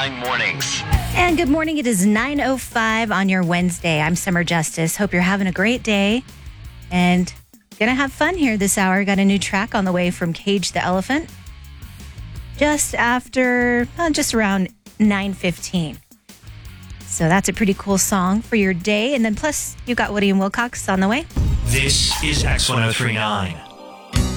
X1039 Mornings. And good morning. It is 9:05 on your Wednesday. I'm Summer Justice. Hope you're having a great day and gonna have fun here this hour. Got a new track on the way from Cage the Elephant just around 9:15. So that's a pretty cool song for your day. And then plus, you got Woody and Wilcox on the way. This is X1039.